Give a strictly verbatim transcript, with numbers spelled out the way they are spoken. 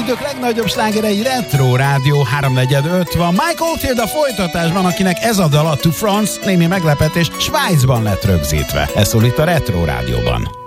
idők legnagyobb slágerei Retro Rádió háromnegyed öt van. Michael Oldfield a folytatásban, akinek ez a dal a To France némi meglepetés Svájcban lett rögzítve. Ez szól itt a Retro Rádióban.